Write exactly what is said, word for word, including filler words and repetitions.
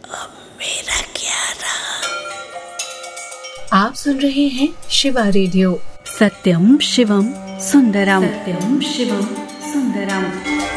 मेरा क्या रहा। आप सुन रहे हैं शिवा रेडियो। सत्यम शिवम सुंदरम। सत्यम शिवम सुंदरम।